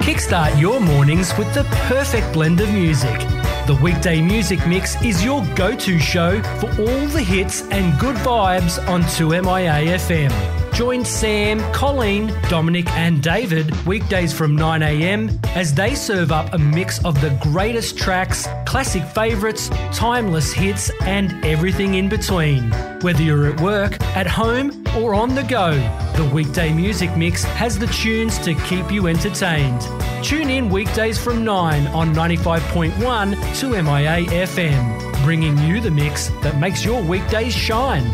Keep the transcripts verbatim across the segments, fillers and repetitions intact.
Kickstart your mornings with the perfect blend of music. The Weekday Music Mix is your go-to show for all the hits and good vibes on two M I A F M. Join Sam, Colleen, Dominic and David weekdays from nine a m as they serve up a mix of the greatest tracks, classic favourites, timeless hits and everything in between. Whether you're at work, at home or on the go, the Weekday Music Mix has the tunes to keep you entertained. Tune in weekdays from nine on ninety-five point one two M I A F M, bringing you the mix that makes your weekdays shine.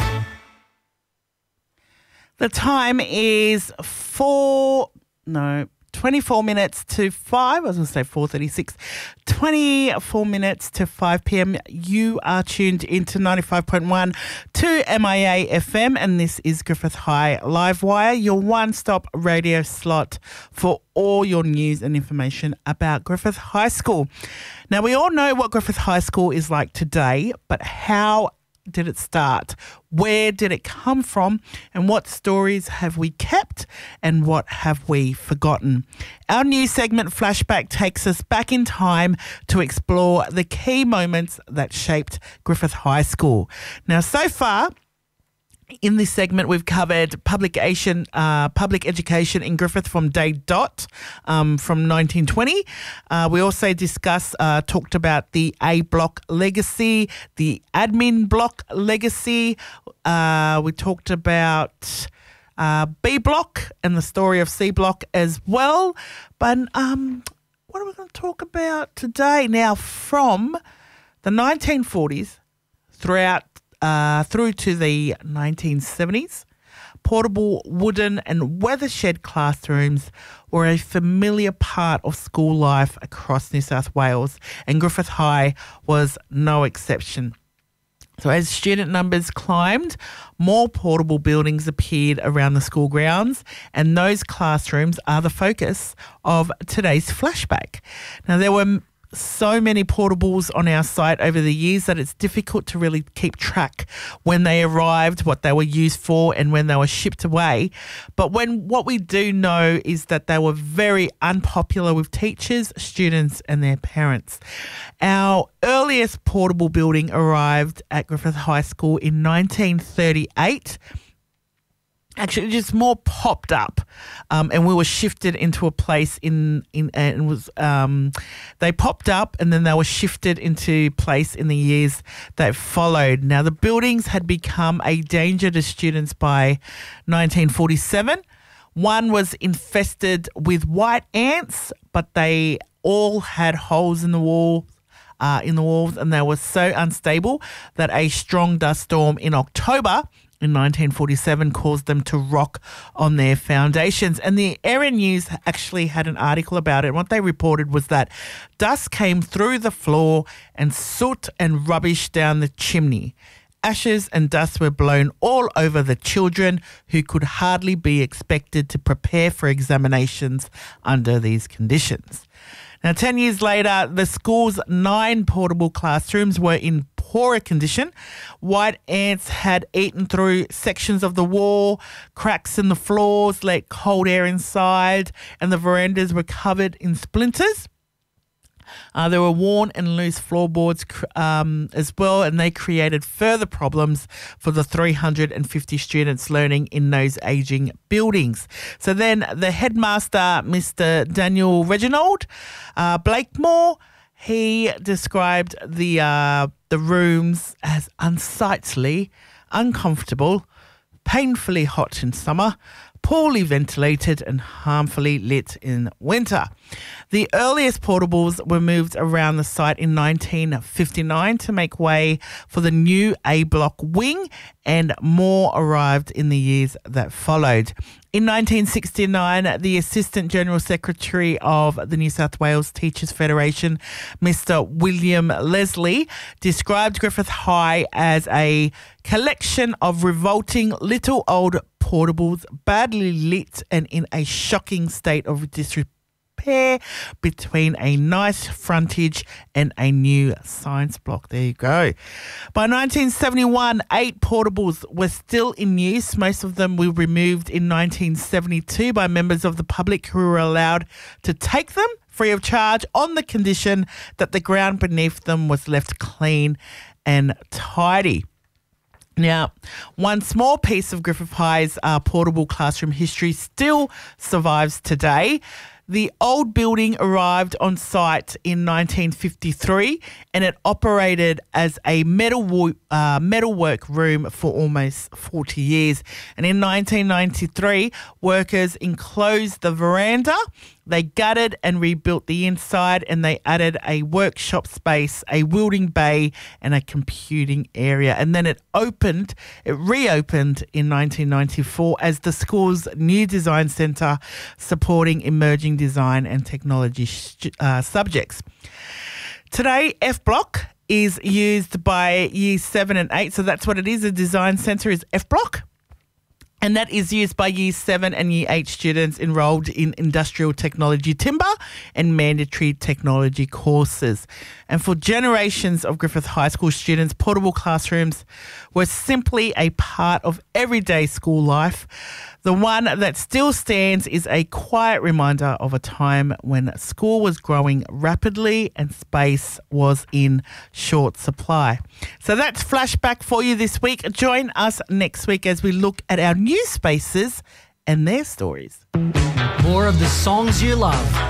The time is four, no, twenty-four minutes to five. I was going to say four thirty-six. twenty-four minutes to five p m. You are tuned into ninety-five point one to M I A F M, and this is Griffith High Livewire, your one-stop radio slot for all your news and information about Griffith High School. Now, we all know what Griffith High School is like today, but how did it start? Where did it come from? And what stories have we kept and what have we forgotten? Our new segment Flashback takes us back in time to explore the key moments that shaped Griffith High School. Now, so far in this segment, we've covered publication, uh, public education in Griffith from day dot um, from nineteen twenty. Uh, we also discussed, uh, talked about the A block legacy, the admin block legacy. Uh, we talked about uh, B block and the story of C block as well. But um, what are we going to talk about today? Now, from the nineteen forties throughout Uh, through to the nineteen seventies, portable wooden and weather shed classrooms were a familiar part of school life across New South Wales, and Griffith High was no exception. So as student numbers climbed, more portable buildings appeared around the school grounds, and those classrooms are the focus of today's flashback. Now, there were so many portables on our site over the years that it's difficult to really keep track when they arrived, what they were used for, and when they were shipped away. But when what we do know is that they were very unpopular with teachers, students, and their parents. Our earliest portable building arrived at Griffith High School in nineteen thirty-eight. Actually, it just more popped up, um, and we were shifted into a place in in and was um, they popped up and then they were shifted into place in the years that followed. Now, the buildings had become a danger to students by nineteen forty-seven. One was infested with white ants, but they all had holes in the wall. Uh, in the walls, and they were so unstable that a strong dust storm in October in nineteen forty-seven caused them to rock on their foundations. And the Area News actually had an article about it. And what they reported was that dust came through the floor and soot and rubbish down the chimney. Ashes and dust were blown all over the children, who could hardly be expected to prepare for examinations under these conditions. Now, ten years later, the school's nine portable classrooms were in poorer condition. White ants had eaten through sections of the wall, cracks in the floors let cold air inside, and the verandas were covered in splinters. Uh, there were worn and loose floorboards um, as well, and they created further problems for the three hundred fifty students learning in those ageing buildings. So then the headmaster, Mister Daniel Reginald uh, Blakemore, he described the uh, the rooms as unsightly, uncomfortable, painfully hot in summer, poorly ventilated and harmfully lit in winter. The earliest portables were moved around the site in nineteen fifty-nine to make way for the new A block wing, and more arrived in the years that followed. In nineteen sixty-nine, the Assistant General Secretary of the New South Wales Teachers Federation, Mister William Leslie, described Griffith High as a collection of revolting little old portables, badly lit and in a shocking state of disrepair. pair between a nice frontage and a new science block. There you go. By nineteen seventy-one, eight portables were still in use. Most of them were removed in nineteen seventy-two by members of the public who were allowed to take them free of charge on the condition that the ground beneath them was left clean and tidy. Now, one small piece of Griffith High's uh, portable classroom history still survives today. The old building arrived on site in nineteen fifty-three and it operated as a metal wo- uh, metalwork room for almost forty years. And in nineteen ninety-three, workers enclosed the veranda. They gutted and rebuilt the inside and they added a workshop space, a welding bay and a computing area. And then it opened, it reopened in nineteen ninety-four as the school's new design centre supporting emerging design and technology uh, subjects. Today, F Block is used by year seven and eight. So that's what it is. The design centre is F Block. And that is used by year seven and year eight students enrolled in industrial technology timber and mandatory technology courses. And for generations of Griffith High School students, portable classrooms were simply a part of everyday school life. The one that still stands is a quiet reminder of a time when school was growing rapidly and space was in short supply. So that's Flashback for you this week. Join us next week as we look at our new spaces and their stories. More of the songs you love